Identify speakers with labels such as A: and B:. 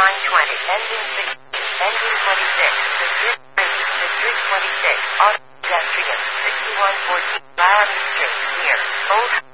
A: 920. Engine 16. Engine 26. District 3. District 26. Auto pedestrian. 6114. Laramie Street. Near. Old